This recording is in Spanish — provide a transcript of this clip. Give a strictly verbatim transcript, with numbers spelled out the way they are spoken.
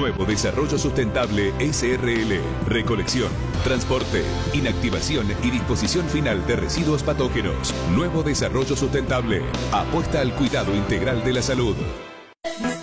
Nuevo Desarrollo Sustentable S R L. Recolección, transporte, inactivación y disposición final de residuos patógenos. Nuevo Desarrollo Sustentable. Apuesta al cuidado integral de la salud.